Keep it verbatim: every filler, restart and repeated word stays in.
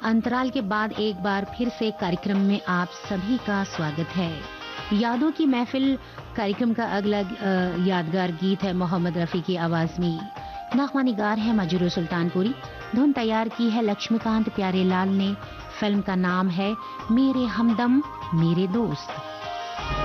अंतराल के बाद एक बार फिर से कार्यक्रम में आप सभी का स्वागत है। यादों की महफिल कार्यक्रम का अगला अ, यादगार गीत है मोहम्मद रफी की आवाज में। नगमा निगार है मजरू सुल्तानपुरी। धुन तैयार की है लक्ष्मीकांत प्यारेलाल ने। फिल्म का नाम है मेरे हमदम मेरे दोस्त।